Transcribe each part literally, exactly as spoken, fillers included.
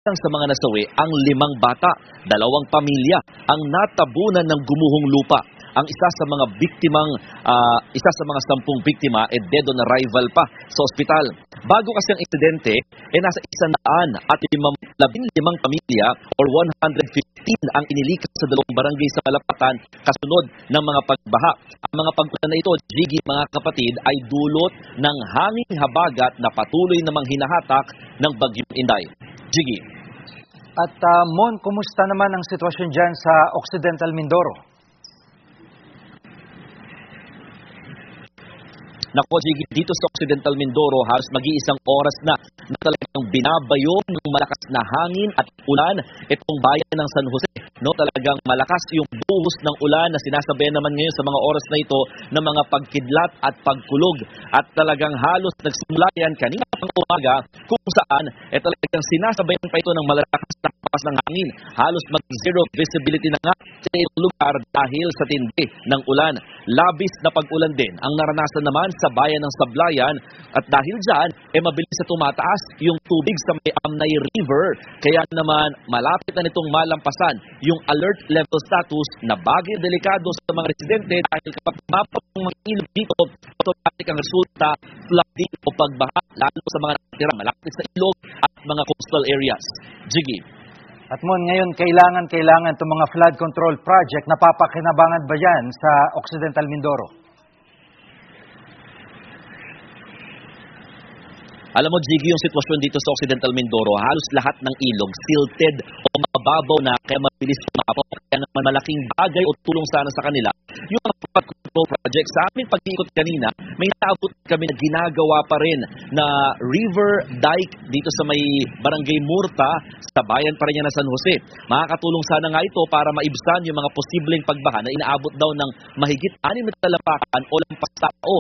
Kabilang sa mga nasawi ang limang bata, dalawang pamilya ang natabunan ng gumuhong lupa. Ang isa sa mga biktimang, ah, isa sa mga sampung biktima ay dead on arrival pa sa ospital. Bago kasi ang insidente, eh nasa isandaan at limang, labing limang pamilya or one hundred fifteen ang inilikas sa dalawang barangay sa Malapatan kasunod ng mga pagbaha. Ang mga pagbaha na ito, Jiggy, mga kapatid, ay dulot ng hanging habagat na patuloy namang hinahatak ng Bagyong Inday. Jiggy. At uh, Mon, kumusta naman ang sitwasyon dyan sa Occidental Mindoro? Nako, Jiggy, dito sa Occidental Mindoro, halos mag-iisang oras na na talagang binabayong ng malakas na hangin at ulan itong bayan ng San Jose. No, talagang malakas yung buhos ng ulan na sinasabayan naman ngayon sa mga oras na ito ng mga pagkidlat at pagkulog. At talagang halos nagsimula yan kanina pang umaga kung saan eh talagang sinasabayan pa ito ng malakas na pakas ng hangin. Halos mag-zero visibility na nga sa lugar dahil sa tindi ng ulan. Labis na pag-ulan din ang naranasan naman sa bayan ng Sablayan at dahil dyan, eh mabilis na tumataas yung tubig sa may Amnay River. Kaya naman malapit na nitong malampasan yung alert level status na bagay delikado sa mga residente dahil kapag mapag mga ilog dito, automatic ang resulta, flooding o pagbaha lalo sa mga nakatira malapit sa ilog at mga coastal areas. Jiggy. At Mon, ngayon kailangan-kailangan itong mga flood control project, napapakinabangan ba yan sa Occidental Mindoro? Alam mo, Jiggy, yung sitwasyon dito sa Occidental Mindoro, halos lahat ng ilog silted o mababaw na kaya mabilis tumapaw. Kaya naman malaking bagay o tulong sana sa kanila yung mga flood control project. Sa aming pag-iikot kanina, may naabot kami na ginagawa pa rin na river dike dito sa may Barangay Murta sa bayan pa rin yan na San Jose. Makakatulong sana nga ito para maibsan yung mga posibleng pagbaha na inaabot daw ng mahigit anim na talampakan o lampas tao.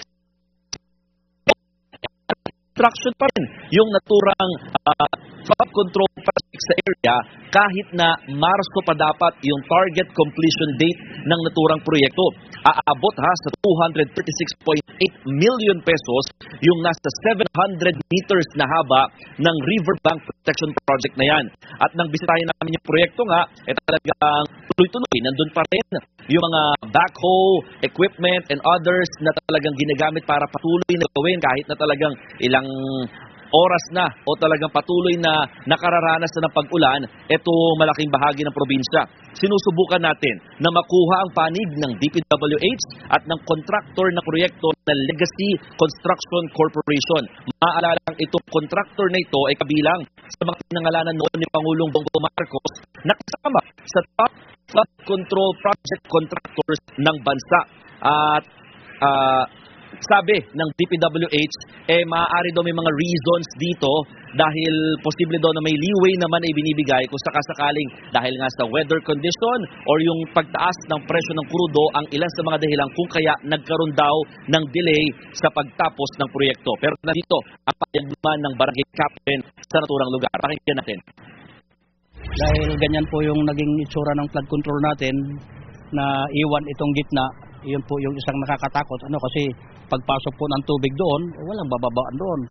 Construction pa rin yung naturang uh, flood control project sa area kahit na Marso pa dapat yung target completion date ng naturang proyekto. Aabot ha sa two hundred thirty-six point eight million pesos yung nasa seven hundred meters na haba ng riverbank protection project na yan. At nang bisitahin namin yung proyekto nga, eh talagang tuloy-tuloy, nandun pa rin yung mga backhoe, equipment, and others na talagang ginagamit para patuloy na gawin kahit na talagang ilang oras na o talagang patuloy na nakararanas na ng pag-ulan, ito malaking bahagi ng probinsya. Sinusubukan natin na makuha ang panig ng D P W H at ng contractor na proyekto na Legacy Construction Corporation. Maaalala lang itong contractor na ito ay kabilang sa mga pinangalanan noon ni Pangulong Bongbong Marcos na kasama sa top flood control project contractors ng bansa. At uh, sabi ng D P W H, eh maaari daw may mga reasons dito dahil posible daw na may leeway naman ay binibigay kung sakasakaling dahil nga sa weather condition or yung pagtaas ng presyo ng krudo ang ilan sa mga dahilan kung kaya nagkaroon daw ng delay sa pagtapos ng proyekto. Pero nandito ang payagman ng barangay captain sa naturang lugar. Pakinggan natin. Dahil ganyan po yung naging itsura ng flood control natin na iwan itong gitna, yun po yung isang nakakatakot. Ano kasi pagpasok po ng tubig doon, walang bababaan doon.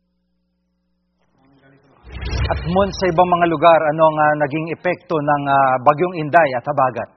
At Mon, sa ibang mga lugar, ano ang uh, naging epekto ng uh, Bagyong Inday at habagat?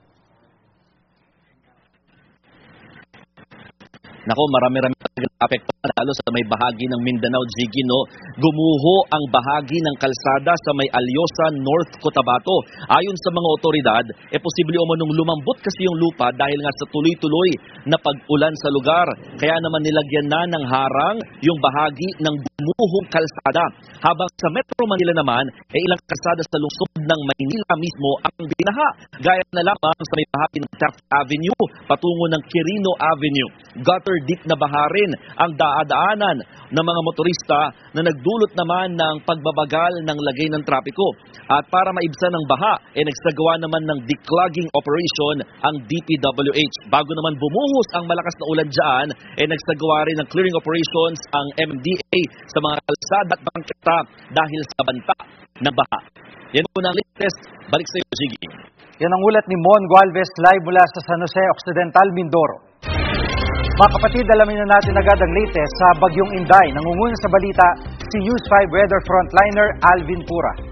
Nako, marami-rami talagang apekto lalo sa may bahagi ng Mindanao, Jiggy, no? Gumuho ang bahagi ng kalsada sa may Alyosa, North Cotabato. Ayon sa mga otoridad, e eh, posible umanong lumambot kasi yung lupa dahil nga sa tuloy-tuloy na pag-ulan sa lugar. Kaya naman nilagyan na ng harang yung bahagi ng gumuhong kalsada. Habang sa Metro Manila naman, e eh, ilang kalsada sa lungsod ng Maynila mismo ang binaha. Gaya na lamang sa may bahagi ng Taft Avenue patungo ng Quirino Avenue. Gutter deep na baha rin ang daadaanan ng mga motorista na nagdulot naman ng pagbabagal ng lagay ng trapiko. At para maibsan ng baha, eh nagsagawa naman ng declogging operation ang D P W H. Bago naman bumuhos ang malakas na ulan dyan, eh nagsagawa rin ng clearing operations ang M D A sa mga kalsada at bangketa dahil sa banta ng baha. Yan po ang latest. Balik sa iyo, Jiggy. Yan ang ulat ni Mon Gualvez live mula sa San Jose, Occidental Mindoro. Mga kapatid, alamin na natin agad ang latest sa Bagyong Inday. Nangunguna sa balita si News five Weather Frontliner Alvin Pura.